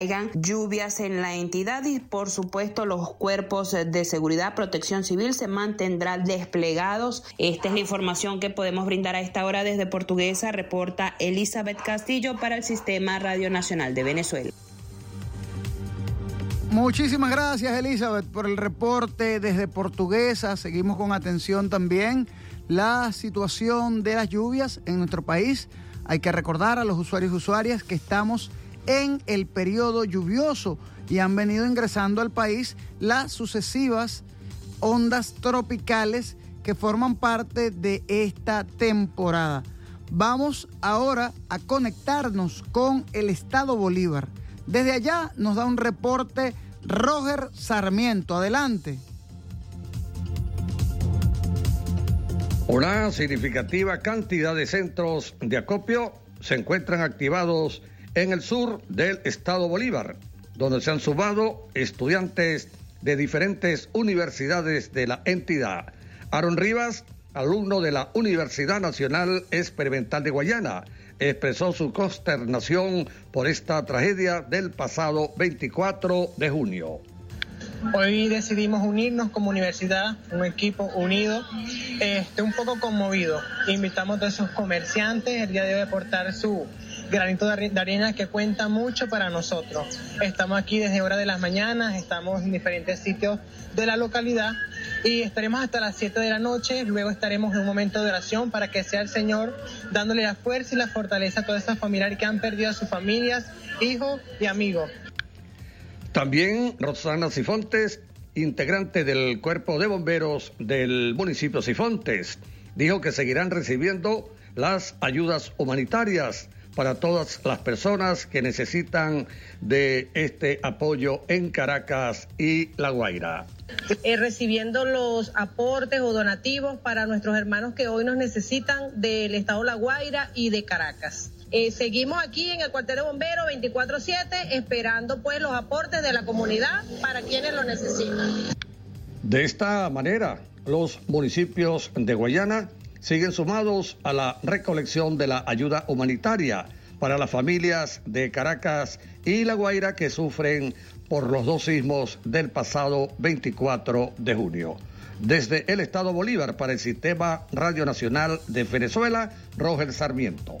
lluvias en la entidad y por supuesto los cuerpos de seguridad, protección civil se mantendrán desplegados. Esta es la información que podemos brindar a esta hora desde Portuguesa, reporta Elizabeth Castillo para el Sistema Radio Nacional de Venezuela. Muchísimas gracias, Elizabeth, por el reporte desde Portuguesa. Seguimos con atención también la situación de las lluvias en nuestro país. Hay que recordar a los usuarios y usuarias que estamos en el periodo lluvioso y han venido ingresando al país las sucesivas ondas tropicales que forman parte de esta temporada. Vamos ahora a conectarnos con el estado Bolívar. Desde allá nos da un reporte Roger Sarmiento. Adelante. Una significativa cantidad de centros de acopio se encuentran activados en el sur del estado Bolívar, donde se han sumado estudiantes de diferentes universidades de la entidad. Aaron Rivas, alumno de la Universidad Nacional Experimental de Guayana, expresó su consternación por esta tragedia del pasado 24 de junio. Hoy decidimos unirnos como universidad, un equipo unido, un poco conmovido. Invitamos a esos comerciantes, el día de hoy, a aportar su granito de arena que cuenta mucho para nosotros. Estamos aquí desde horas de las mañanas, estamos en diferentes sitios de la localidad y estaremos hasta las 7 de la noche. Luego estaremos en un momento de oración para que sea el Señor dándole la fuerza y la fortaleza a todas esas familiares que han perdido a sus familias, hijos y amigos. También Rosana Sifontes, integrante del Cuerpo de Bomberos del municipio Sifontes, dijo que seguirán recibiendo las ayudas humanitarias para todas las personas que necesitan de este apoyo en Caracas y La Guaira. Recibiendo los aportes o donativos para nuestros hermanos que hoy nos necesitan del estado La Guaira y de Caracas. Seguimos aquí en el cuartel de bomberos 24/7 esperando pues los aportes de la comunidad para quienes lo necesitan. De esta manera, los municipios de Guayana siguen sumados a la recolección de la ayuda humanitaria para las familias de Caracas y La Guaira que sufren por los dos sismos del pasado 24 de junio. Desde el estado Bolívar para el Sistema Radio Nacional de Venezuela, Roger Sarmiento.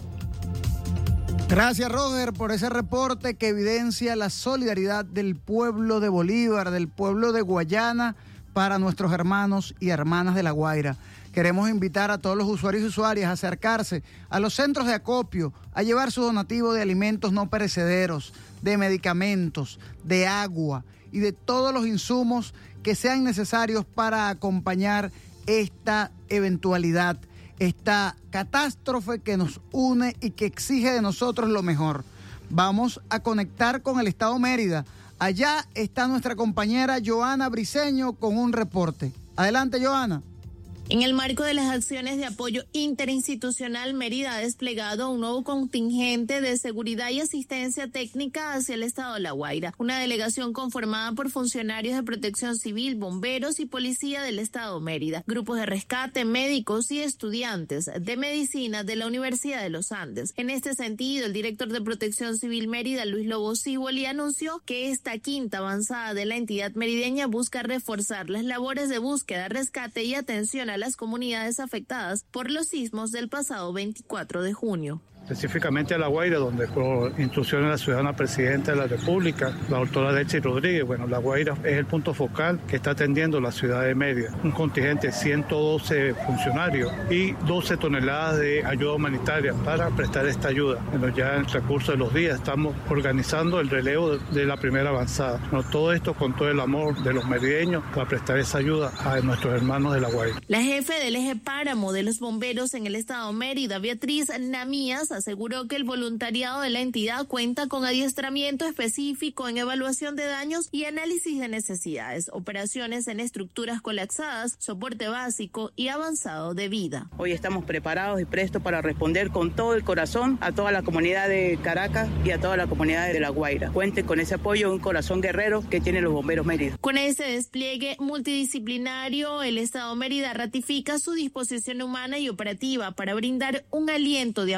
Gracias, Roger, por ese reporte que evidencia la solidaridad del pueblo de Bolívar, del pueblo de Guayana, para nuestros hermanos y hermanas de La Guaira. Queremos invitar a todos los usuarios y usuarias a acercarse a los centros de acopio, a llevar su donativo de alimentos no perecederos, de medicamentos, de agua y de todos los insumos que sean necesarios para acompañar esta eventualidad, esta catástrofe que nos une y que exige de nosotros lo mejor. Vamos a conectar con el estado Mérida. Allá está nuestra compañera Joana Briceño con un reporte. Adelante, Joana. En el marco de las acciones de apoyo interinstitucional, Mérida ha desplegado un nuevo contingente de seguridad y asistencia técnica hacia el estado de La Guaira. Una delegación conformada por funcionarios de protección civil, bomberos y policía del estado Mérida, grupos de rescate, médicos y estudiantes de medicina de la Universidad de los Andes. En este sentido, el director de Protección Civil Mérida, Luis Lobo Ciboli, anunció que esta quinta avanzada de la entidad merideña busca reforzar las labores de búsqueda, rescate y atención a las comunidades afectadas por los sismos del pasado 24 de junio. Específicamente a La Guaira, donde por instrucciones de la ciudadana presidenta de la República, la doctora Delcy Rodríguez, La Guaira es el punto focal que está atendiendo la ciudad de Mérida. Un contingente de 112 funcionarios y 12 toneladas de ayuda humanitaria para prestar esta ayuda. Ya en el transcurso de los días estamos organizando el relevo de la primera avanzada. Todo esto con todo el amor de los merideños para prestar esa ayuda a nuestros hermanos de La Guaira. La jefe del eje Páramo de los bomberos en el estado Mérida, Beatriz Namías, aseguró que el voluntariado de la entidad cuenta con adiestramiento específico en evaluación de daños y análisis de necesidades, operaciones en estructuras colapsadas, soporte básico y avanzado de vida. Hoy estamos preparados y prestos para responder con todo el corazón a toda la comunidad de Caracas y a toda la comunidad de La Guaira. Cuenten con ese apoyo, un corazón guerrero que tienen los bomberos Mérida. Con ese despliegue multidisciplinario, el estado Mérida ratifica su disposición humana y operativa para brindar un aliento de apoyo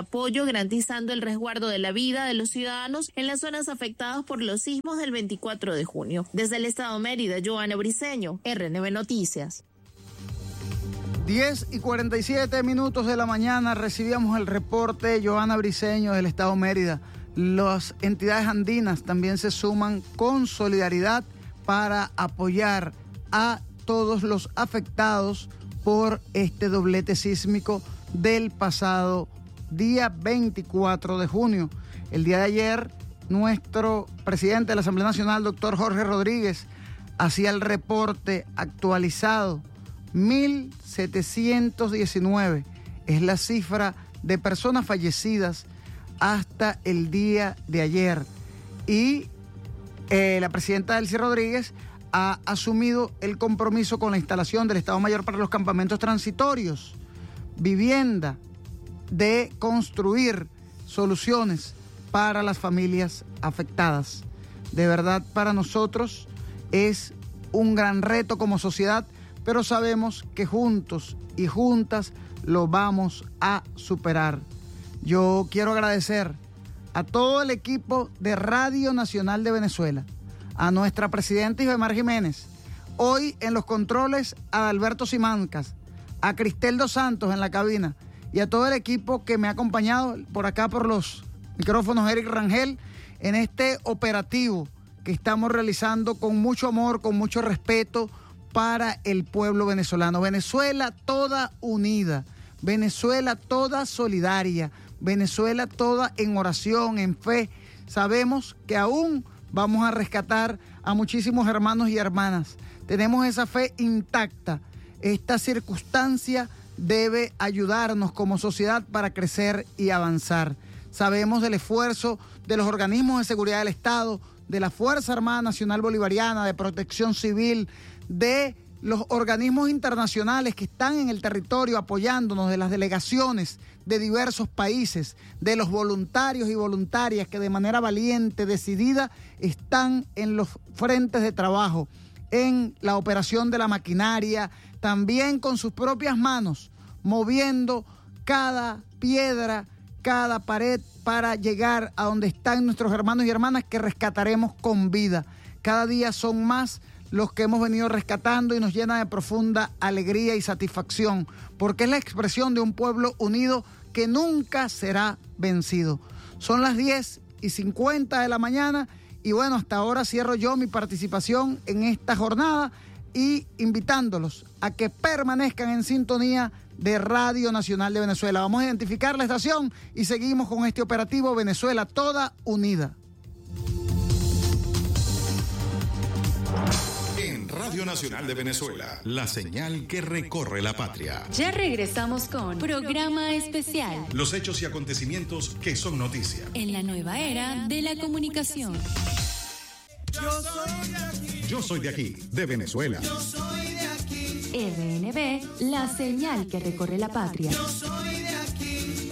apoyo, garantizando el resguardo de la vida de los ciudadanos en las zonas afectadas por los sismos del 24 de junio. Desde el estado Mérida, Joana Briceño, RNB Noticias. 10:47 de la mañana recibíamos el reporte de Joana Briceño del estado Mérida. Las entidades andinas también se suman con solidaridad para apoyar a todos los afectados por este doblete sísmico del pasado día 24 de junio. El día de ayer, nuestro presidente de la Asamblea Nacional, doctor Jorge Rodríguez, hacía el reporte actualizado. 1.719 es la cifra de personas fallecidas hasta el día de ayer. Y la presidenta Delcy Rodríguez ha asumido el compromiso con la instalación del Estado Mayor para los campamentos transitorios, vivienda, de construir soluciones para las familias afectadas. De verdad, para nosotros es un gran reto como sociedad, pero sabemos que juntos y juntas lo vamos a superar. Yo quiero agradecer a todo el equipo de Radio Nacional de Venezuela, a nuestra presidenta Ibemar Jiménez, hoy en los controles a Alberto Simancas, a Cristel Dos Santos en la cabina y a todo el equipo que me ha acompañado por acá por los micrófonos, Eric Rangel, en este operativo que estamos realizando con mucho amor, con mucho respeto para el pueblo venezolano. Venezuela toda unida, Venezuela toda solidaria, Venezuela toda en oración, en fe. Sabemos que aún vamos a rescatar a muchísimos hermanos y hermanas. Tenemos esa fe intacta. Esta circunstancia debe ayudarnos como sociedad para crecer y avanzar. Sabemos del esfuerzo de los organismos de seguridad del Estado, de la Fuerza Armada Nacional Bolivariana, de Protección Civil, de los organismos internacionales que están en el territorio apoyándonos, de las delegaciones de diversos países, de los voluntarios y voluntarias que de manera valiente, decidida, están en los frentes de trabajo, en la operación de la maquinaria, también con sus propias manos, moviendo cada piedra, cada pared para llegar a donde están nuestros hermanos y hermanas que rescataremos con vida. Cada día son más los que hemos venido rescatando y nos llena de profunda alegría y satisfacción, porque es la expresión de un pueblo unido que nunca será vencido. Son las 10:50 de la mañana y bueno, hasta ahora cierro yo mi participación en esta jornada y invitándolos a que permanezcan en sintonía de Radio Nacional de Venezuela. Vamos a identificar la estación y seguimos con este operativo Venezuela toda unida. En Radio Nacional de Venezuela, la señal que recorre la patria. Ya regresamos con Programa Especial. Los hechos y acontecimientos que son noticia. En la nueva era de la comunicación. Yo soy de aquí, de Venezuela. Yo soy de aquí. RNB, la señal que recorre la patria. Yo soy de aquí.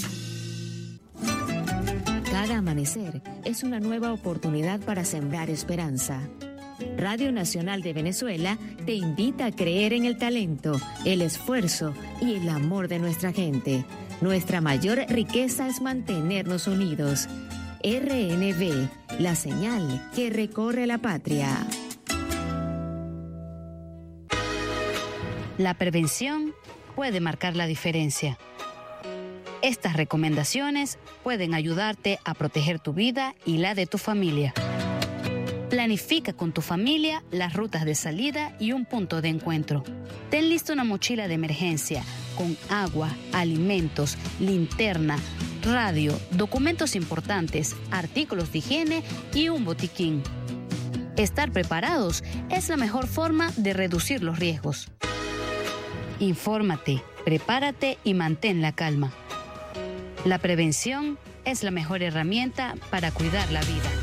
Cada amanecer es una nueva oportunidad para sembrar esperanza. Radio Nacional de Venezuela te invita a creer en el talento, el esfuerzo y el amor de nuestra gente. Nuestra mayor riqueza es mantenernos unidos. RNB, la señal que recorre la patria. La prevención puede marcar la diferencia. Estas recomendaciones pueden ayudarte a proteger tu vida y la de tu familia. Planifica con tu familia las rutas de salida y un punto de encuentro. Ten lista una mochila de emergencia con agua, alimentos, linterna, radio, documentos importantes, artículos de higiene y un botiquín. Estar preparados es la mejor forma de reducir los riesgos. Infórmate, prepárate y mantén la calma. La prevención es la mejor herramienta para cuidar la vida.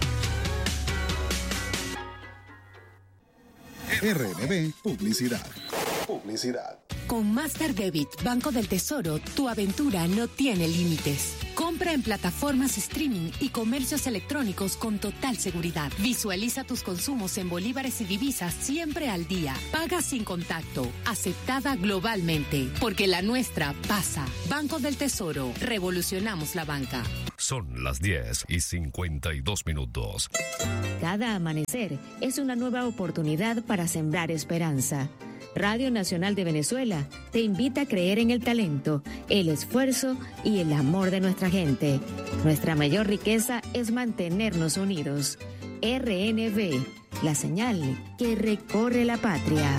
RNB Publicidad. Con Master Debit, Banco del Tesoro, tu aventura no tiene límites. Compra en plataformas streaming y comercios electrónicos con total seguridad. Visualiza tus consumos en bolívares y divisas siempre al día. Paga sin contacto. Aceptada globalmente. Porque la nuestra pasa. Banco del Tesoro. Revolucionamos la banca. Son las 10:52. Cada amanecer es una nueva oportunidad para sembrar esperanza. Radio Nacional de Venezuela te invita a creer en el talento, el esfuerzo y el amor de nuestra gente. Nuestra mayor riqueza es mantenernos unidos. RNV, la señal que recorre la patria.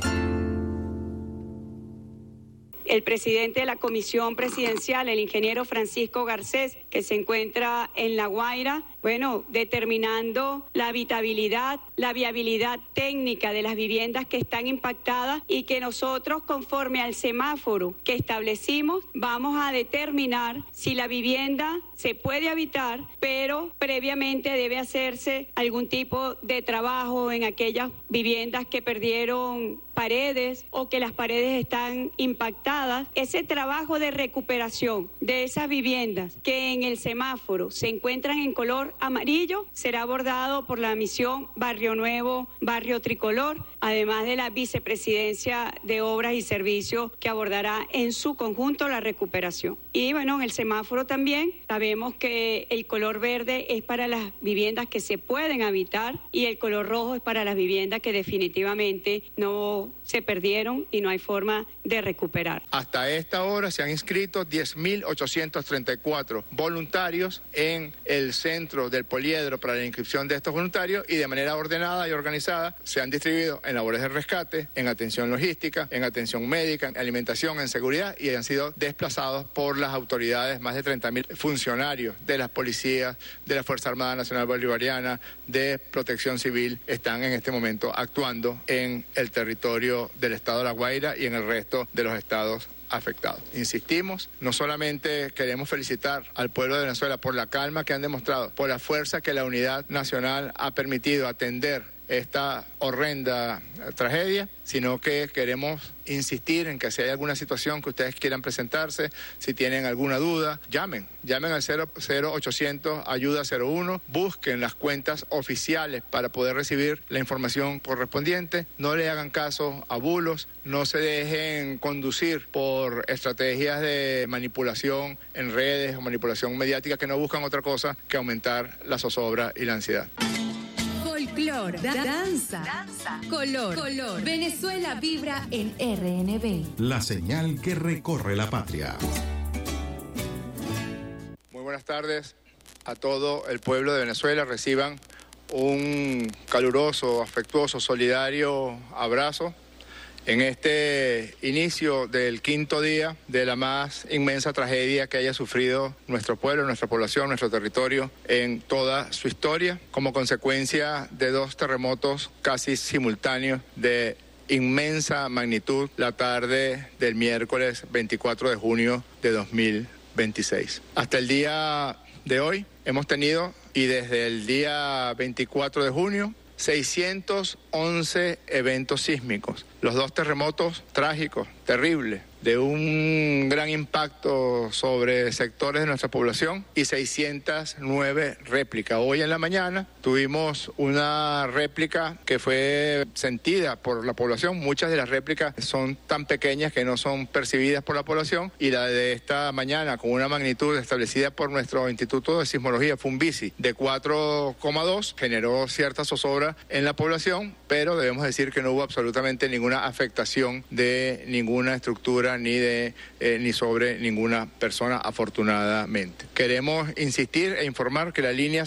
El presidente de la Comisión Presidencial, el ingeniero Francisco Garcés, que se encuentra en La Guaira, determinando la habitabilidad, la viabilidad técnica de las viviendas que están impactadas y que nosotros, conforme al semáforo que establecimos, vamos a determinar si la vivienda se puede habitar, pero previamente debe hacerse algún tipo de trabajo en aquellas viviendas que perdieron paredes o que las paredes están impactadas. Ese trabajo de recuperación de esas viviendas que en el semáforo se encuentran en color amarillo será abordado por la misión Barrio Nuevo, Barrio Tricolor, además de la Vicepresidencia de Obras y Servicios que abordará en su conjunto la recuperación. Y en el semáforo también sabemos que el color verde es para las viviendas que se pueden habitar y el color rojo es para las viviendas que definitivamente no se perdieron y no hay forma de recuperar. Hasta esta hora se han inscrito 10.834 voluntarios en el centro del poliedro para la inscripción de estos voluntarios y de manera ordenada y organizada se han distribuido en labores de rescate, en atención logística, en atención médica, en alimentación, en seguridad y han sido desplazados por las autoridades. Más de 30.000 funcionarios de las policías, de la Fuerza Armada Nacional Bolivariana, de Protección Civil están en este momento actuando en el territorio del estado de La Guaira y en el resto de los estados afectados. Insistimos, no solamente queremos felicitar al pueblo de Venezuela por la calma que han demostrado, por la fuerza que la unidad nacional ha permitido atender esta horrenda tragedia, sino que queremos insistir en que si hay alguna situación que ustedes quieran presentarse, si tienen alguna duda, llamen al 0800 ayuda 01, busquen las cuentas oficiales para poder recibir la información correspondiente, no le hagan caso a bulos, no se dejen conducir por estrategias de manipulación en redes o manipulación mediática que no buscan otra cosa que aumentar la zozobra y la ansiedad. Folclor, danza, color. Venezuela vibra en RNB. La señal que recorre la patria. Muy buenas tardes a todo el pueblo de Venezuela. Reciban un caluroso, afectuoso, solidario abrazo en este inicio del 5º día de la más inmensa tragedia que haya sufrido nuestro pueblo, nuestra población, nuestro territorio en toda su historia, como consecuencia de 2 terremotos casi simultáneos de inmensa magnitud la tarde del miércoles 24 de junio de 2026. Hasta el día de hoy hemos tenido, y desde el día 24 de junio, 611 eventos sísmicos. Los 2 terremotos trágicos, terribles, de un gran impacto sobre sectores de nuestra población y 609 réplicas. Hoy en la mañana tuvimos una réplica que fue sentida por la población. Muchas de las réplicas son tan pequeñas que no son percibidas por la población, y la de esta mañana, con una magnitud establecida por nuestro Instituto de Sismología, FUNVISI, de 4,2, generó cierta zozobra en la población, pero debemos decir que no hubo absolutamente ninguna afectación de ninguna estructura ni sobre ninguna persona, afortunadamente. Queremos insistir e informar que la línea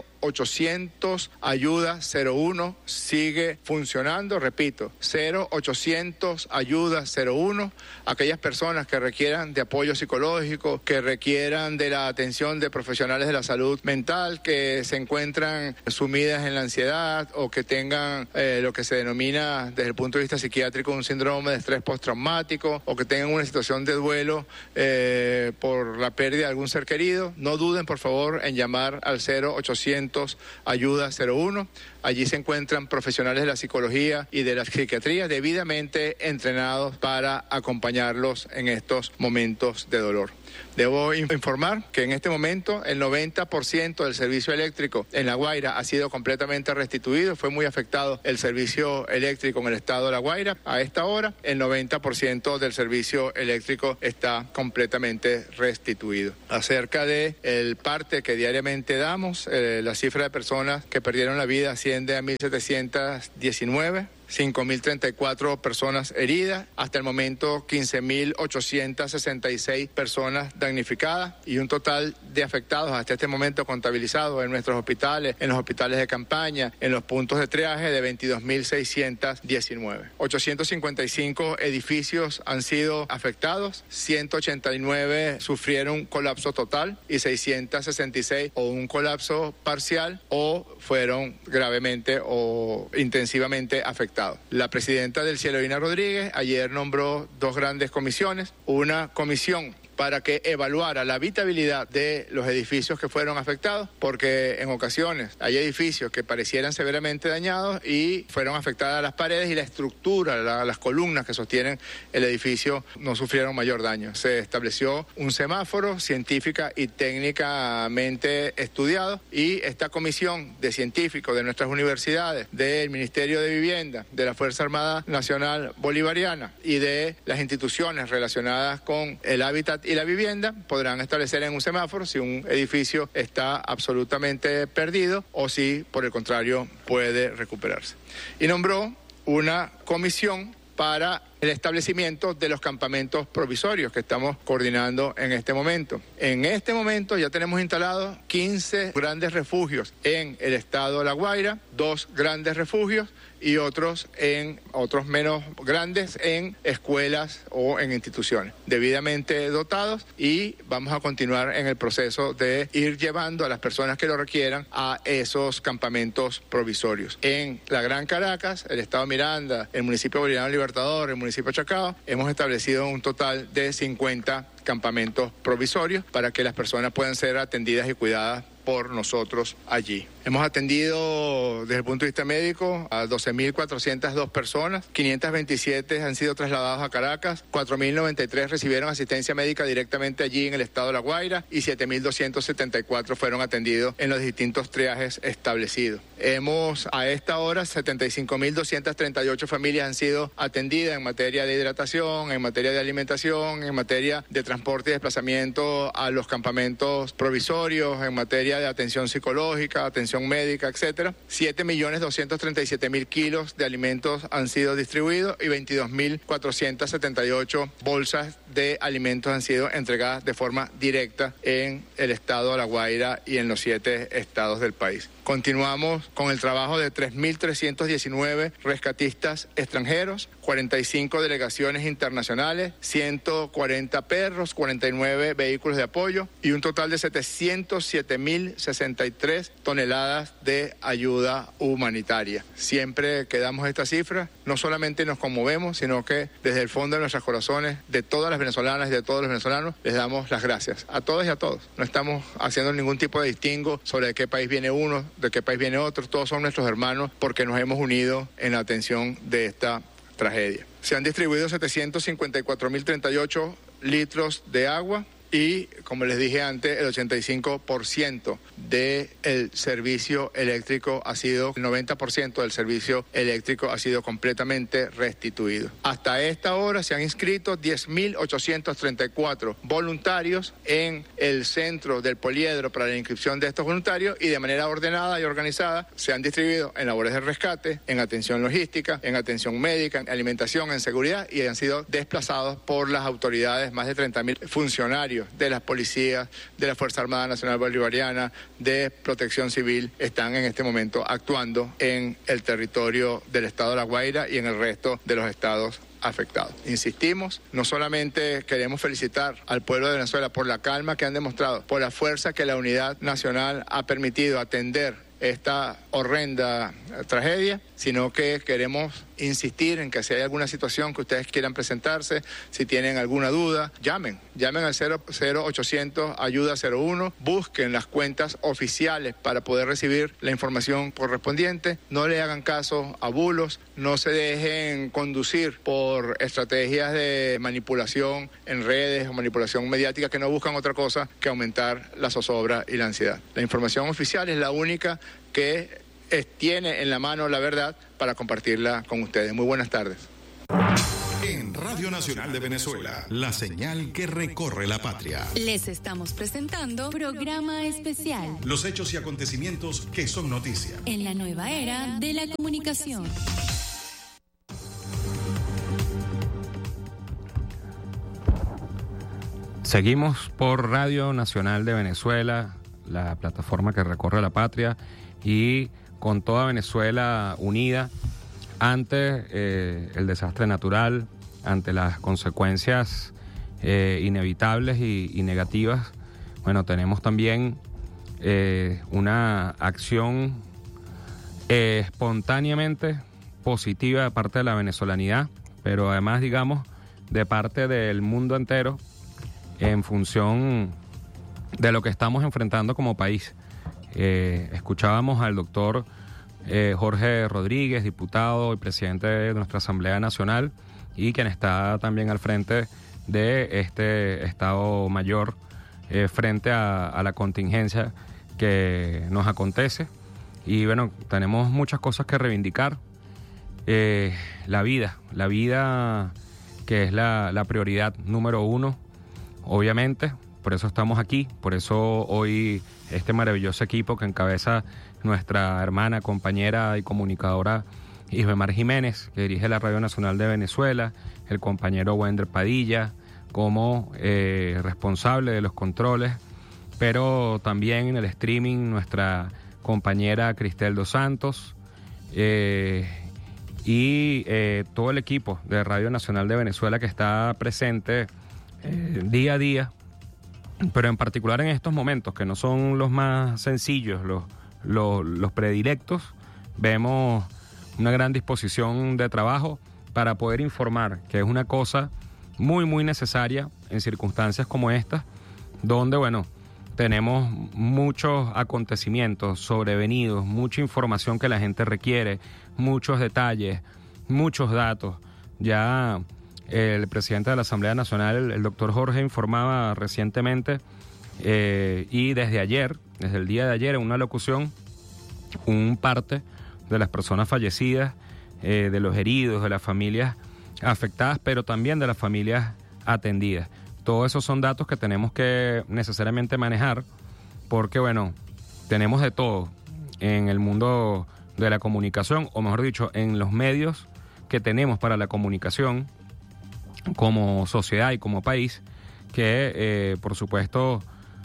0800 ayuda 01 sigue funcionando. Repito, 0800 ayuda 01. Aquellas personas que requieran de apoyo psicológico, que requieran de la atención de profesionales de la salud mental, que se encuentran sumidas en la ansiedad o que tengan lo que se denomina desde el punto de vista psiquiátrico un síndrome de estrés postraumático, o que tengan una situación de duelo por la pérdida de algún ser querido, no duden por favor en llamar al 0800 ayuda 01. Allí se encuentran profesionales de la psicología y de la psiquiatría debidamente entrenados para acompañarlos en estos momentos de dolor. Debo informar que en este momento el 90% del servicio eléctrico en La Guaira ha sido completamente restituido. Fue muy afectado el servicio eléctrico en el estado de La Guaira. A esta hora, el 90% del servicio eléctrico está completamente restituido. Acerca de el parte que diariamente damos, la cifra de personas que perdieron la vida asciende a 1.719. 5.034 personas heridas, hasta el momento 15.866 personas damnificadas y un total de afectados hasta este momento contabilizados en nuestros hospitales, en los hospitales de campaña, en los puntos de triaje de 22.619. 855 edificios han sido afectados, 189 sufrieron colapso total y 666 o un colapso parcial o fueron gravemente o intensivamente afectados. La presidenta del Cielo, Ina Rodríguez, ayer nombró 2 grandes comisiones, una comisión para que evaluara la habitabilidad de los edificios que fueron afectados, porque en ocasiones hay edificios que parecieran severamente dañados y fueron afectadas las paredes y la estructura, las columnas que sostienen el edificio no sufrieron mayor daño. Se estableció un semáforo científica y técnicamente estudiado y esta comisión de científicos de nuestras universidades, del Ministerio de Vivienda, de la Fuerza Armada Nacional Bolivariana y de las instituciones relacionadas con el hábitat y la vivienda podrán establecer en un semáforo si un edificio está absolutamente perdido o si, por el contrario, puede recuperarse. Y nombró una comisión para el establecimiento de los campamentos provisorios que estamos coordinando en este momento. En este momento ya tenemos instalados 15 grandes refugios en el estado de La Guaira, 2 grandes refugios y otros menos grandes en escuelas o en instituciones debidamente dotados, y vamos a continuar en el proceso de ir llevando a las personas que lo requieran a esos campamentos provisorios. En la Gran Caracas, el estado Miranda, el municipio Bolivariano Libertador, el municipio Chacao, hemos establecido un total de 50 campamentos provisorios para que las personas puedan ser atendidas y cuidadas por nosotros allí. Hemos atendido desde el punto de vista médico a 12.402 personas, 527 han sido trasladados a Caracas, 4.093 recibieron asistencia médica directamente allí en el estado de La Guaira y 7.274 fueron atendidos en los distintos triajes establecidos. A esta hora, 75.238 familias han sido atendidas en materia de hidratación, en materia de alimentación, en materia de transporte y desplazamiento a los campamentos provisorios, en materia de atención psicológica, atención médica, etcétera. 7.237.000 kilos de alimentos han sido distribuidos y 22.478 bolsas de alimentos han sido entregadas de forma directa en el estado de La Guaira y en los 7 estados del país. Continuamos con el trabajo de 3.319 rescatistas extranjeros, 45 delegaciones internacionales, 140 perros, 49 vehículos de apoyo y un total de 707.063 toneladas de ayuda humanitaria. Siempre que damos esta cifra, no solamente nos conmovemos, sino que desde el fondo de nuestros corazones, de todas las venezolanas y de todos los venezolanos, les damos las gracias a todas y a todos. No estamos haciendo ningún tipo de distingo sobre de qué país viene uno, de qué país viene otro. Todos son nuestros hermanos porque nos hemos unido en la atención de esta tragedia. Se han distribuido 754.038 litros de agua y, como les dije antes, el 85% del servicio eléctrico ha sido, el 90% del servicio eléctrico ha sido completamente restituido. Hasta esta hora se han inscrito 10.834 voluntarios en el centro del Poliedro para la inscripción de estos voluntarios y de manera ordenada y organizada se han distribuido en labores de rescate, en atención logística, en atención médica, en alimentación, en seguridad y han sido desplazados por las autoridades, más de 30.000 funcionarios de las policías, de la Fuerza Armada Nacional Bolivariana, de Protección Civil, están en este momento actuando en el territorio del estado de La Guaira y en el resto de los estados afectados. Insistimos, no solamente queremos felicitar al pueblo de Venezuela por la calma que han demostrado, por la fuerza que la unidad nacional ha permitido atender esta horrenda tragedia, sino que queremos insistir en que si hay alguna situación que ustedes quieran presentarse, si tienen alguna duda, llamen al 0800 ayuda 01, busquen las cuentas oficiales para poder recibir la información correspondiente, no le hagan caso a bulos, no se dejen conducir por estrategias de manipulación en redes o manipulación mediática que no buscan otra cosa que aumentar la zozobra y la ansiedad. La información oficial es la única que tiene en la mano la verdad para compartirla con ustedes. Muy buenas tardes. En Radio Nacional de Venezuela, la señal que recorre la patria. Les estamos presentando programa especial. Los hechos y acontecimientos que son noticia. En la nueva era de la comunicación. Seguimos por Radio Nacional de Venezuela, la plataforma que recorre la patria, y con toda Venezuela unida ante el desastre natural, ante las consecuencias inevitables y negativas. Bueno, tenemos también una acción espontáneamente positiva de parte de la venezolanidad, pero además, digamos, de parte del mundo entero, en función de lo que estamos enfrentando como país. Escuchábamos al doctor Jorge Rodríguez, diputado y presidente de nuestra Asamblea Nacional, y quien está también al frente de este Estado Mayor frente a la contingencia que nos acontece. Y bueno, tenemos muchas cosas que reivindicar. La vida que es la prioridad número uno, obviamente. Por eso estamos aquí, por eso hoy este maravilloso equipo que encabeza nuestra hermana, compañera y comunicadora Isbemar Jiménez, que dirige la Radio Nacional de Venezuela, el compañero Wender Padilla como responsable de los controles, pero también en el streaming nuestra compañera Cristel Dos Santos y todo el equipo de Radio Nacional de Venezuela que está presente día a día, pero en particular en estos momentos que no son los más sencillos, los predilectos. Vemos una gran disposición de trabajo para poder informar, que es una cosa muy muy necesaria en circunstancias como estas, donde bueno, tenemos muchos acontecimientos sobrevenidos, mucha información que la gente requiere, muchos detalles, muchos datos. Ya el presidente de la Asamblea Nacional, el doctor Jorge, informaba recientemente y desde el día de ayer, en una locución, un parte de las personas fallecidas, de los heridos, de las familias afectadas, pero también de las familias atendidas. Todos esos son datos que tenemos que necesariamente manejar, porque bueno, tenemos de todo en el mundo de la comunicación, o mejor dicho, en los medios que tenemos para la comunicación como sociedad y como país, que por supuesto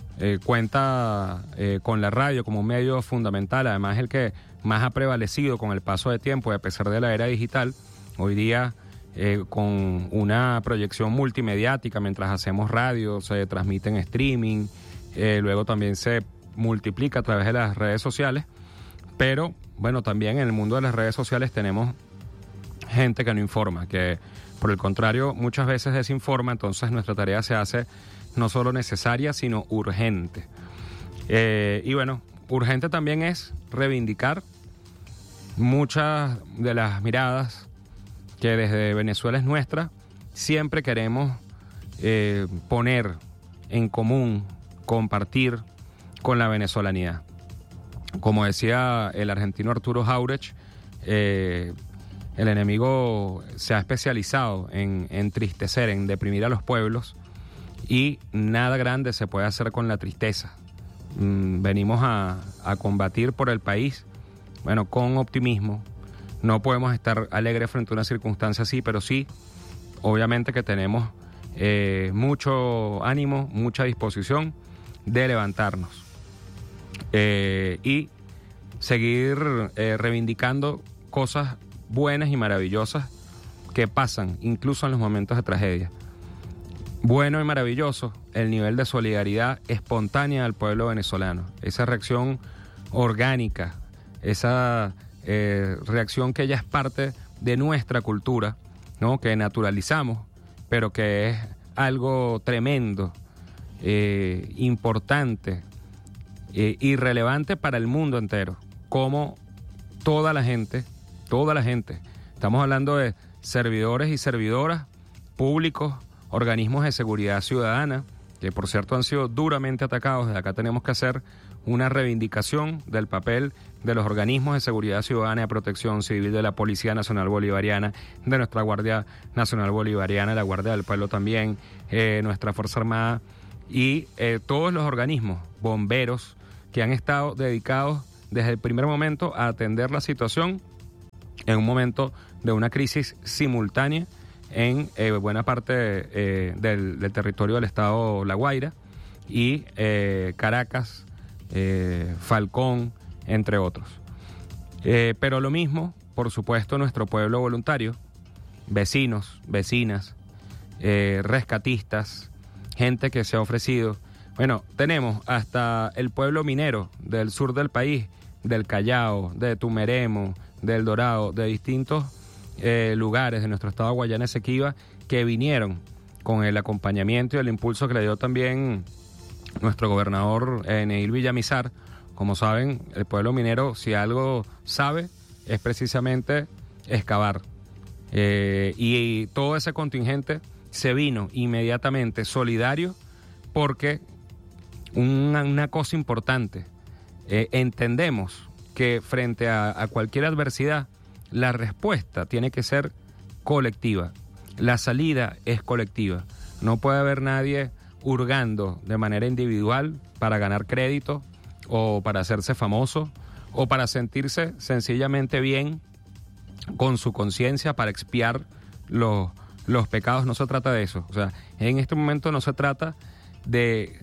cuenta con la radio como un medio fundamental, además el que más ha prevalecido con el paso de tiempo, y a pesar de la era digital, hoy día con una proyección multimediática, mientras hacemos radio, se transmite en streaming, luego también se multiplica a través de las redes sociales, pero bueno, también en el mundo de las redes sociales tenemos gente que no informa, que por el contrario muchas veces desinforma. Entonces nuestra tarea se hace no solo necesaria, sino urgente. Y bueno, urgente también es reivindicar muchas de las miradas que desde Venezuela es nuestra. Siempre queremos poner en común, compartir con la venezolanidad. Como decía el argentino Arturo Jauregui, el enemigo se ha especializado en entristecer, en deprimir a los pueblos, y nada grande se puede hacer con la tristeza. Venimos a combatir por el país, bueno, con optimismo. No podemos estar alegres frente a una circunstancia así, pero sí, obviamente que tenemos mucho ánimo, mucha disposición de levantarnos y seguir reivindicando cosas buenas y maravillosas que pasan incluso en los momentos de tragedia. Bueno y maravilloso el nivel de solidaridad espontánea del pueblo venezolano, esa reacción orgánica, esa reacción que ya es parte de nuestra cultura, ¿no? Que naturalizamos, pero que es algo tremendo, importante y relevante para el mundo entero, como toda la gente, estamos hablando de servidores y servidoras públicos, organismos de seguridad ciudadana, que por cierto han sido duramente atacados. Desde acá tenemos que hacer una reivindicación del papel de los organismos de seguridad ciudadana y de protección civil, de la Policía Nacional Bolivariana, de nuestra Guardia Nacional Bolivariana, la Guardia del Pueblo también, nuestra Fuerza Armada y todos los organismos, bomberos, que han estado dedicados desde el primer momento a atender la situación en un momento de una crisis simultánea en buena parte del territorio del estado La Guaira y Caracas, Falcón, entre otros. Pero lo mismo, por supuesto, nuestro pueblo voluntario, vecinos, vecinas, rescatistas, gente que se ha ofrecido. Bueno, tenemos hasta el pueblo minero del sur del país, del Callao, de Tumeremo, del Dorado, de distintos lugares de nuestro estado Guayana Esequiba, que vinieron con el acompañamiento y el impulso que le dio también nuestro gobernador Neil Villamizar. Como saben, el pueblo minero, si algo sabe, es precisamente excavar. Y todo ese contingente se vino inmediatamente solidario porque una cosa importante, entendemos que frente a cualquier adversidad, la respuesta tiene que ser colectiva. La salida es colectiva. No puede haber nadie hurgando de manera individual para ganar crédito o para hacerse famoso o para sentirse sencillamente bien con su conciencia, para expiar los pecados. No se trata de eso. O sea, en este momento no se trata de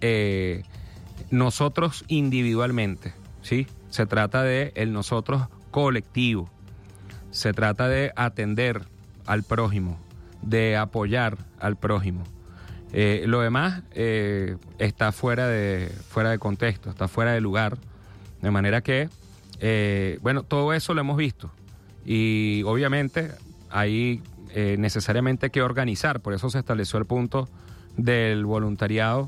nosotros individualmente, ¿sí? Se trata de el nosotros colectivo. Se trata de atender al prójimo, de apoyar al prójimo. Lo demás está fuera de contexto, está fuera de lugar, de manera que, bueno, todo eso lo hemos visto y obviamente hay necesariamente que organizar, por eso se estableció el punto del voluntariado,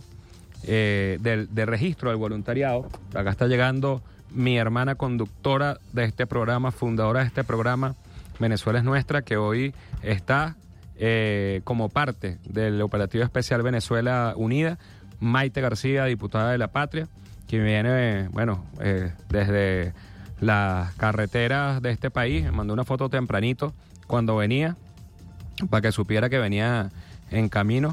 del registro del voluntariado. Acá está llegando mi hermana conductora de este programa, fundadora de este programa, Venezuela es Nuestra, que hoy está como parte del Operativo Especial Venezuela Unida, Maite García, diputada de la Patria, que viene, bueno, desde las carreteras de este país. Me mandó una foto tempranito cuando venía, para que supiera que venía en camino,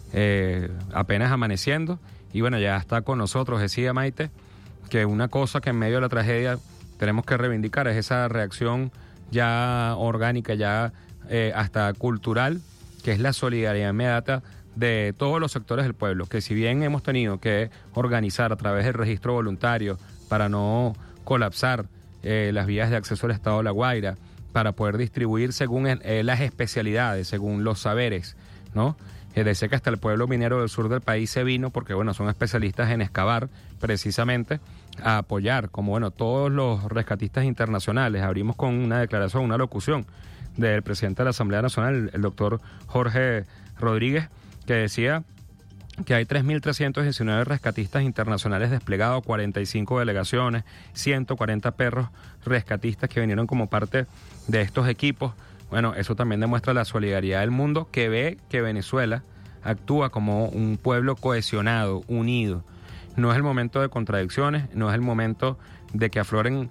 apenas amaneciendo, y bueno, ya está con nosotros. Decía Maite que una cosa que en medio de la tragedia tenemos que reivindicar es esa reacción ya orgánica, ya hasta cultural, que es la solidaridad inmediata de todos los sectores del pueblo, que si bien hemos tenido que organizar a través del registro voluntario para no colapsar las vías de acceso al estado de La Guaira, para poder distribuir según las especialidades, según los saberes, ¿no? Decía que hasta el pueblo minero del sur del país se vino porque, bueno, son especialistas en excavar, precisamente, a apoyar, como, bueno, todos los rescatistas internacionales. Abrimos con una declaración, una locución del presidente de la Asamblea Nacional, el doctor Jorge Rodríguez, que decía que hay 3.319 rescatistas internacionales desplegados, 45 delegaciones, 140 perros rescatistas que vinieron como parte de estos equipos. Bueno, eso también demuestra la solidaridad del mundo, que ve que Venezuela actúa como un pueblo cohesionado, unido. No es el momento de contradicciones, no es el momento de que afloren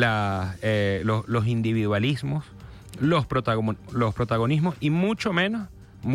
los individualismos, los protagonismos y mucho menos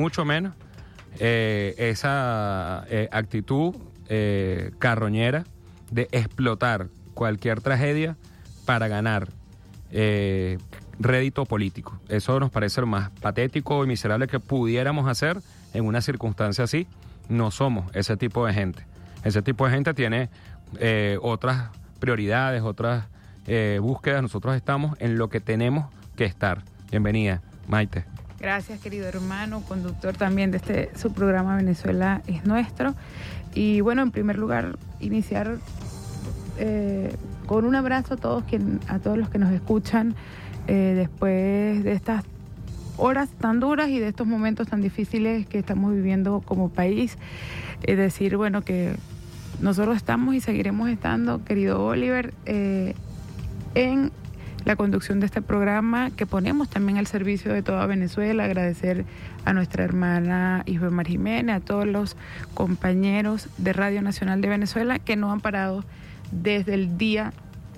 esa actitud carroñera de explotar cualquier tragedia para ganar rédito político. Eso nos parece lo más patético y miserable que pudiéramos hacer en una circunstancia así. No somos ese tipo de gente. Ese tipo de gente tiene otras prioridades, otras búsquedas. Nosotros estamos en lo que tenemos que estar. Bienvenida, Maite. Gracias, querido hermano, conductor también de su programa Venezuela es Nuestro. Y bueno, en primer lugar, iniciar con un abrazo a todos los que nos escuchan después de estas horas tan duras y de estos momentos tan difíciles que estamos viviendo como país. Es decir, bueno, que nosotros estamos y seguiremos estando, querido Oliver, en la conducción de este programa que ponemos también al servicio de toda Venezuela. Agradecer a nuestra hermana Isabel Jiménez, a todos los compañeros de Radio Nacional de Venezuela que no han parado desde el día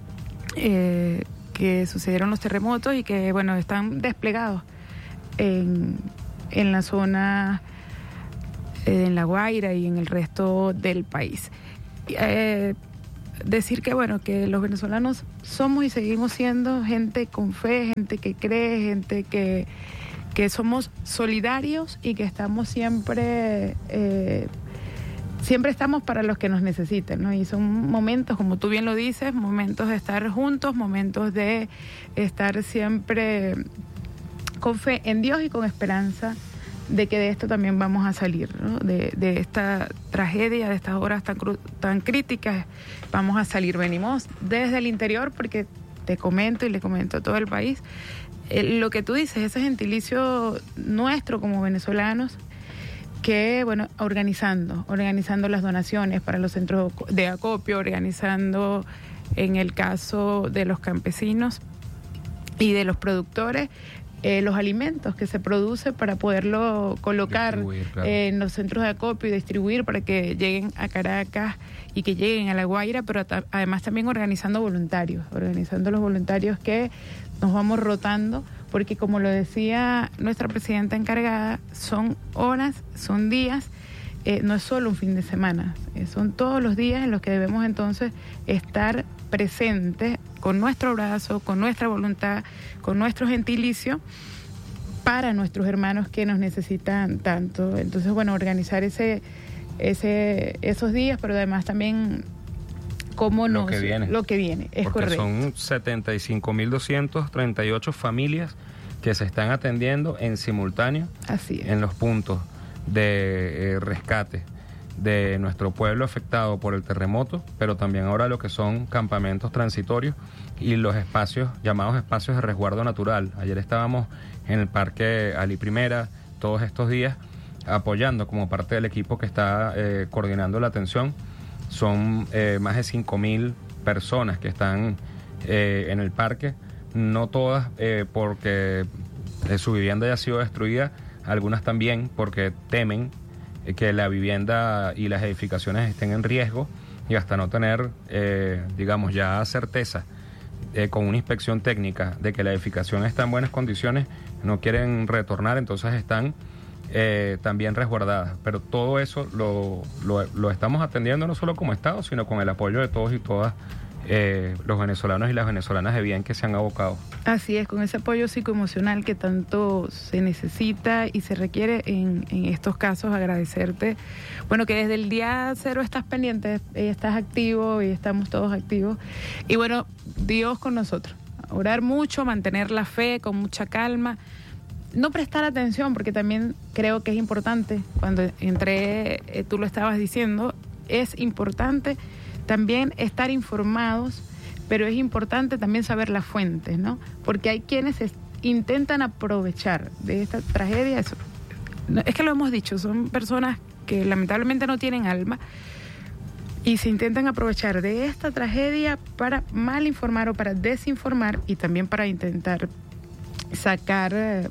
que sucedieron los terremotos y que, bueno, están desplegados en la zona, en La Guaira y en el resto del país. Decir que, bueno, que los venezolanos somos y seguimos siendo gente con fe, gente que cree, gente que somos solidarios y que estamos siempre estamos para los que nos necesiten, ¿no? Y son momentos, como tú bien lo dices, momentos de estar juntos, momentos de estar siempre con fe en Dios y con esperanza de que de esto también vamos a salir, ¿no? De esta tragedia, de estas horas tan críticas, vamos a salir. Venimos desde el interior porque te comento y le comento a todo el país, lo que tú dices, ese gentilicio nuestro como venezolanos, que, bueno, organizando las donaciones para los centros de acopio, organizando en el caso de los campesinos y de los productores, los alimentos que se produce para poderlo colocar en los centros de acopio y distribuir para que lleguen a Caracas y que lleguen a La Guaira, pero además también organizando los voluntarios que nos vamos rotando, porque como lo decía nuestra presidenta encargada, son horas, son días, no es solo un fin de semana, son todos los días en los que debemos entonces estar presentes con nuestro brazo, con nuestra voluntad, con nuestro gentilicio para nuestros hermanos que nos necesitan tanto. Entonces, bueno, organizar esos días, pero además también lo que viene, es porque correcto. Son 75.238 familias que se están atendiendo en simultáneo. Así es. En los puntos de rescate de nuestro pueblo afectado por el terremoto, pero también ahora lo que son campamentos transitorios y los espacios, llamados espacios de resguardo natural. Ayer estábamos en el Parque Ali Primera, todos estos días, apoyando como parte del equipo que está coordinando la atención. Son más de 5.000 personas que están en el parque, no todas porque su vivienda haya sido destruida, algunas también porque temen que la vivienda y las edificaciones estén en riesgo, y hasta no tener, digamos, ya certeza con una inspección técnica de que la edificación está en buenas condiciones, no quieren retornar, entonces están también resguardadas. Pero todo eso lo estamos atendiendo no solo como Estado, sino con el apoyo de todos y todas los venezolanos y las venezolanas de bien que se han abocado. Así es, con ese apoyo psicoemocional que tanto se necesita y se requiere en estos casos. Agradecerte, bueno, que desde el día cero estás pendiente, estás activo y estamos todos activos. Y bueno, Dios con nosotros. Orar mucho, mantener la fe con mucha calma. No prestar atención, porque también creo que es importante, cuando entré, tú lo estabas diciendo, es importante también estar informados, pero es importante también saber las fuentes, ¿no? Porque hay quienes intentan aprovechar de esta tragedia. Es que lo hemos dicho, son personas que lamentablemente no tienen alma y se intentan aprovechar de esta tragedia para mal informar o para desinformar, y también para intentar sacar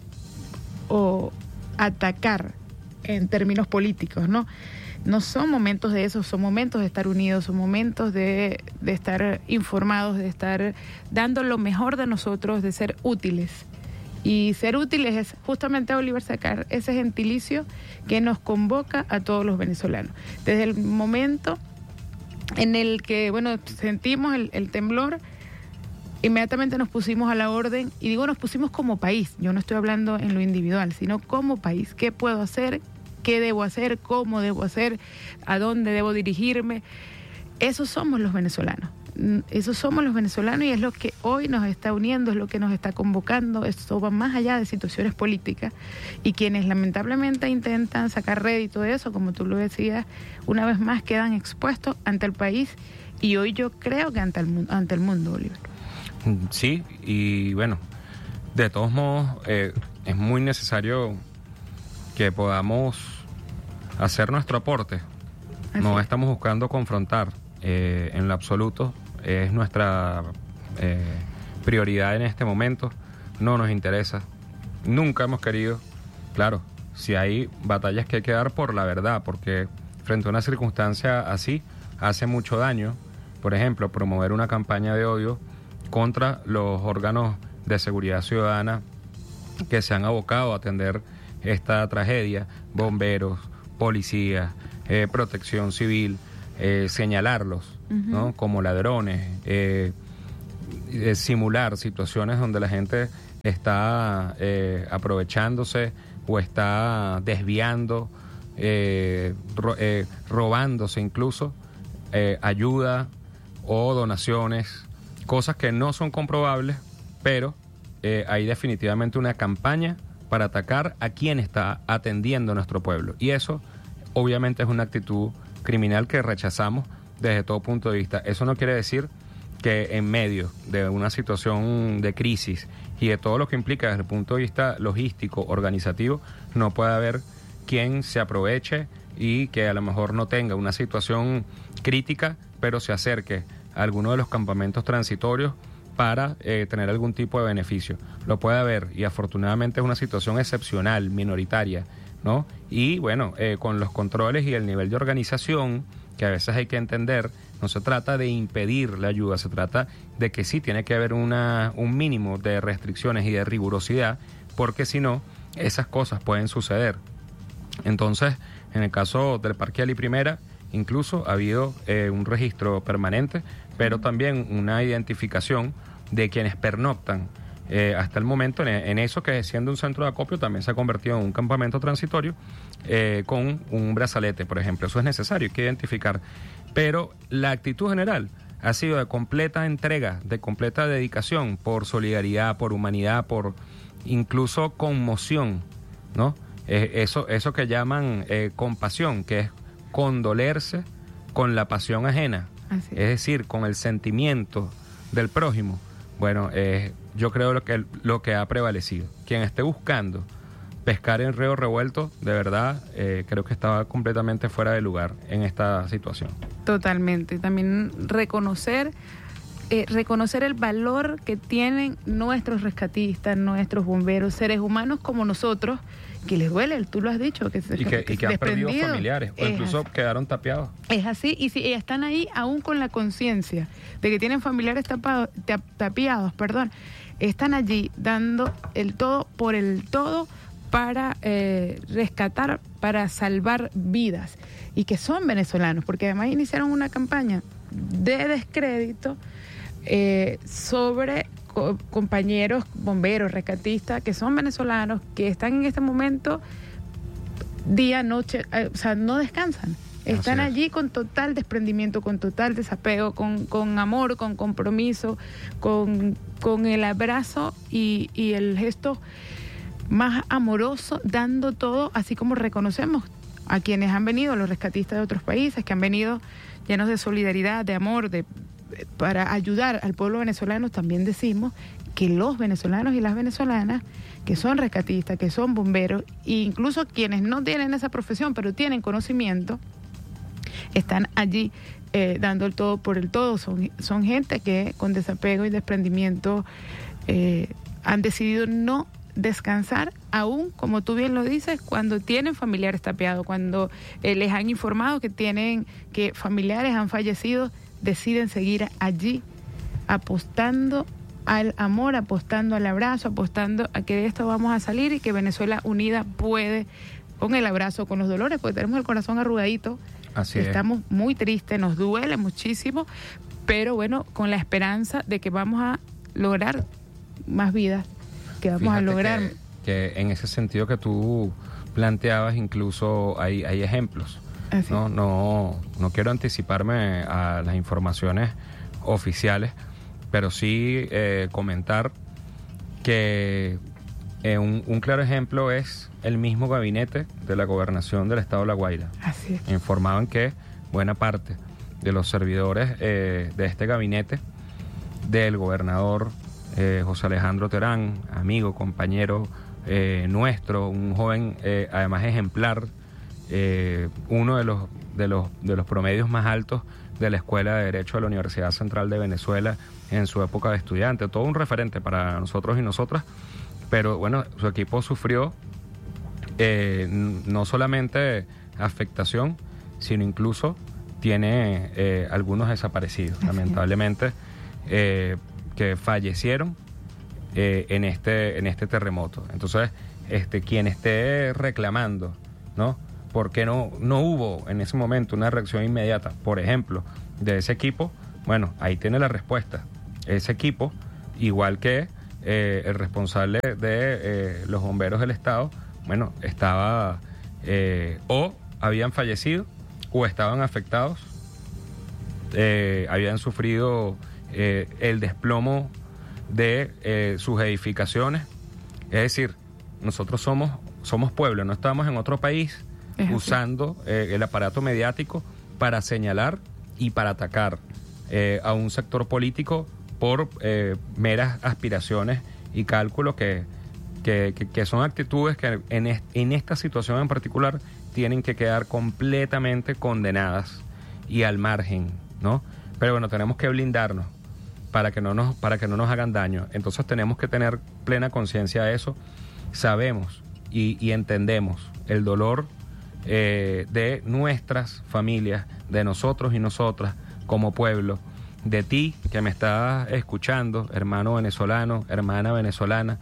o atacar en términos políticos, ¿no? No son momentos de eso, son momentos de estar unidos, son momentos de estar informados, de estar dando lo mejor de nosotros, de ser útiles. Y ser útiles es justamente, Oliver, sacar ese gentilicio que nos convoca a todos los venezolanos. Desde el momento en el que, bueno, sentimos el temblor, inmediatamente nos pusimos a la orden, y digo nos pusimos como país, yo no estoy hablando en lo individual, sino como país. ¿Qué puedo hacer? ¿Qué debo hacer? ¿Cómo debo hacer? ¿A dónde debo dirigirme? Esos somos los venezolanos. Esos somos los venezolanos, y es lo que hoy nos está uniendo, es lo que nos está convocando. Esto va más allá de situaciones políticas, y quienes lamentablemente intentan sacar rédito de eso, como tú lo decías, una vez más quedan expuestos ante el país, y hoy yo creo que ante el mundo, Oliver. Sí, y bueno, De todos modos, es muy necesario que podamos hacer nuestro aporte. No estamos buscando confrontar en lo absoluto. Es nuestra prioridad en este momento. No nos interesa. Nunca hemos querido. Claro, si hay batallas que hay que dar por la verdad, porque frente a una circunstancia así hace mucho daño. Por ejemplo, promover una campaña de odio contra los órganos de seguridad ciudadana que se han abocado a atender esta tragedia, bomberos, policías, protección civil, señalarlos, ¿no? Como ladrones, simular situaciones donde la gente está aprovechándose o está desviando, robándose incluso ayuda o donaciones, cosas que no son comprobables, pero hay definitivamente una campaña para atacar a quien está atendiendo a nuestro pueblo. Y eso obviamente es una actitud criminal que rechazamos desde todo punto de vista. Eso no quiere decir que en medio de una situación de crisis y de todo lo que implica desde el punto de vista logístico, organizativo, no puede haber quien se aproveche y que a lo mejor no tenga una situación crítica, pero se acerque a alguno de los campamentos transitorios para tener algún tipo de beneficio. Lo puede haber, y afortunadamente es una situación excepcional, minoritaria, ¿no? Y bueno, con los controles y el nivel de organización, que a veces hay que entender, no se trata de impedir la ayuda, se trata de que sí tiene que haber un mínimo de restricciones y de rigurosidad, porque si no, esas cosas pueden suceder. Entonces, en el caso del Parque Ali Primera, incluso ha habido un registro permanente, pero también una identificación de quienes pernoctan hasta el momento en eso que, siendo un centro de acopio, también se ha convertido en un campamento transitorio con un brazalete, por ejemplo. Eso es necesario, hay que identificar. Pero la actitud general ha sido de completa entrega, de completa dedicación, por solidaridad, por humanidad, por incluso conmoción, ¿no? Eso que llaman compasión, que es condolerse con la pasión ajena, es decir, con el sentimiento del prójimo. Bueno, yo creo lo que ha prevalecido. Quien esté buscando pescar en río revuelto, de verdad, creo que estaba completamente fuera de lugar en esta situación. Totalmente. También reconocer el valor que tienen nuestros rescatistas, nuestros bomberos, seres humanos como nosotros, que les duele, tú lo has dicho, que han perdido familiares o incluso quedaron tapiados. Es así, y si están ahí aún con la conciencia de que tienen familiares tapiados, están allí dando el todo por el todo para rescatar, para salvar vidas, y que son venezolanos, porque además iniciaron una campaña de descrédito sobre compañeros bomberos, rescatistas, que son venezolanos, que están en este momento día, noche, no descansan. Están allí con total desprendimiento, con total desapego, con amor, con compromiso, con el abrazo y el gesto más amoroso, dando todo, así como reconocemos a quienes han venido, los rescatistas de otros países, que han venido llenos de solidaridad, de amor, para ayudar al pueblo venezolano. También decimos que los venezolanos y las venezolanas que son rescatistas, que son bomberos, e incluso quienes no tienen esa profesión pero tienen conocimiento, están allí dando el todo por el todo. Son gente que con desapego y desprendimiento han decidido no descansar, aún, como tú bien lo dices, cuando tienen familiares tapiados, cuando les han informado que familiares han fallecido, deciden seguir allí apostando al amor, apostando al abrazo, apostando a que de esto vamos a salir y que Venezuela unida puede, con el abrazo, con los dolores, porque tenemos el corazón arrugadito. Estamos muy tristes, nos duele muchísimo, pero bueno, con la esperanza de que vamos a lograr más vidas, que vamos a lograr. Que en ese sentido que tú planteabas, incluso hay ejemplos. No quiero anticiparme a las informaciones oficiales, pero sí comentar que un claro ejemplo es el mismo gabinete de la gobernación del estado de La Guaira. Así es. Informaban que buena parte de los servidores de este gabinete, del gobernador José Alejandro Terán, amigo, compañero nuestro, un joven además ejemplar, uno de los promedios más altos de la Escuela de Derecho de la Universidad Central de Venezuela en su época de estudiante, todo un referente para nosotros y nosotras, pero bueno, su equipo sufrió no solamente afectación, sino incluso tiene algunos desaparecidos, lamentablemente, que fallecieron en este terremoto. Entonces, quien esté reclamando, ¿no? ¿Por qué no hubo en ese momento una reacción inmediata, por ejemplo, de ese equipo? Bueno, ahí tiene la respuesta. Ese equipo, igual que el responsable de los bomberos del Estado, bueno, estaba o habían fallecido o estaban afectados, habían sufrido el desplomo de sus edificaciones. Es decir, nosotros somos pueblo, no estamos en otro país usando el aparato mediático para señalar y para atacar a un sector político por meras aspiraciones y cálculos que son actitudes que en esta situación en particular tienen que quedar completamente condenadas y al margen, ¿no? Pero bueno, tenemos que blindarnos para que no nos hagan daño. Entonces tenemos que tener plena conciencia de eso. Sabemos y entendemos el dolor de nuestras familias, de nosotros y nosotras como pueblo, de ti que me estás escuchando, hermano venezolano, hermana venezolana.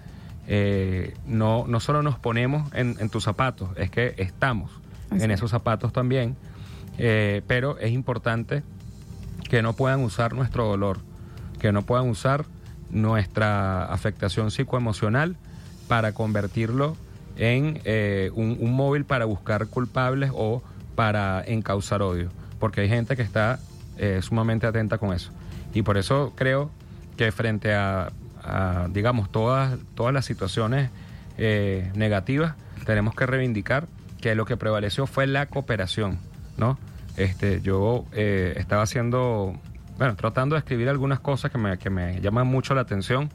No solo nos ponemos en tus zapatos, es que estamos en esos zapatos también, pero es importante que no puedan usar nuestro dolor, que no puedan usar nuestra afectación psicoemocional para convertirlo en un móvil para buscar culpables o para encauzar odio, porque hay gente que está sumamente atenta con eso. Y por eso creo que frente a digamos, todas las situaciones negativas, tenemos que reivindicar que lo que prevaleció fue la cooperación, ¿no? Yo estaba tratando de escribir algunas cosas que me llaman mucho la atención.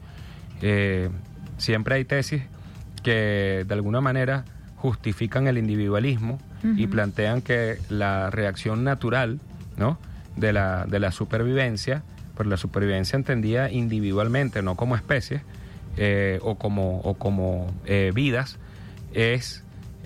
Siempre hay tesis que de alguna manera justifican el individualismo y plantean que la reacción natural, ¿no?, de la supervivencia, pero la supervivencia entendida individualmente, no como especie o como vidas, es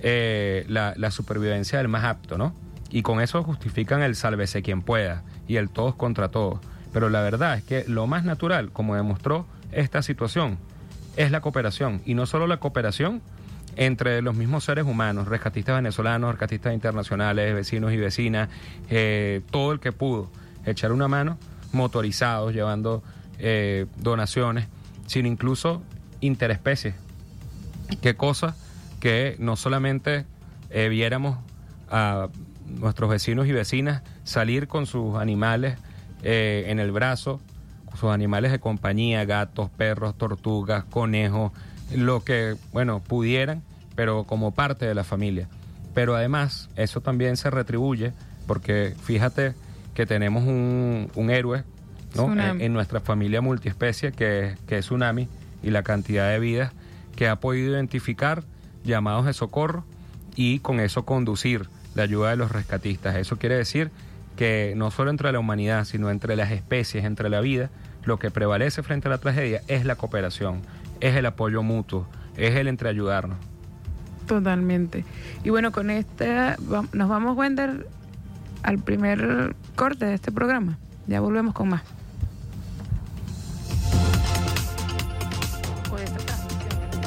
la supervivencia del más apto, ¿no? Y con eso justifican el sálvese quien pueda y el todos contra todos. Pero la verdad es que lo más natural, como demostró esta situación, es la cooperación. Y no solo la cooperación entre los mismos seres humanos, rescatistas venezolanos, rescatistas internacionales, vecinos y vecinas, todo el que pudo echar una mano, motorizados, llevando donaciones, sino incluso interespecies. Qué cosa que no solamente viéramos a nuestros vecinos y vecinas salir con sus animales en el brazo, sus animales de compañía, gatos, perros, tortugas, conejos, lo que, pudieran, pero como parte de la familia. Pero además, eso también se retribuye, porque fíjate que tenemos un héroe, ¿no?, en nuestra familia multiespecie, que es Tsunami, y la cantidad de vidas que ha podido identificar, llamados de socorro, y con eso conducir la ayuda de los rescatistas. Eso quiere decir que no solo entre la humanidad, sino entre las especies, entre la vida, lo que prevalece frente a la tragedia es la cooperación, es el apoyo mutuo, es el entreayudarnos. Totalmente. Y bueno, con nos vamos, Wender, al primer corte de este programa. Ya volvemos con más.